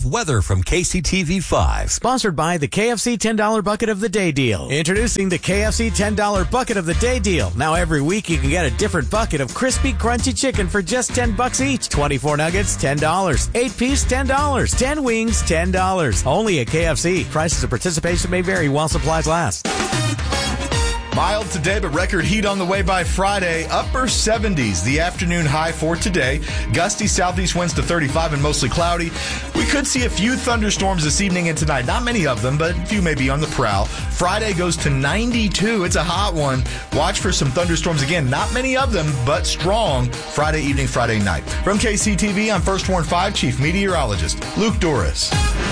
weather from KCTV5. Sponsored by the KFC $10 Bucket of the Day Deal. Introducing the KFC $10 Bucket of the Day Deal. Now every week you can get a different bucket of crispy, crunchy chicken for just $10 each. 24 nuggets, $10. 8-piece, $10. 10 wings, $10. Only at KFC. Prices of participation may vary while supplies last. Mild today, but record heat on the way by Friday. Upper 70s, the afternoon high for today. Gusty southeast winds to 35 and mostly cloudy. We could see a few thunderstorms this evening and tonight. Not many of them, but a few may be on the prowl. Friday goes to 92. It's a hot one. Watch for some thunderstorms again. Not many of them, but strong Friday evening, Friday night. From KCTV, I'm First Warn 5 Chief Meteorologist Luke Doris.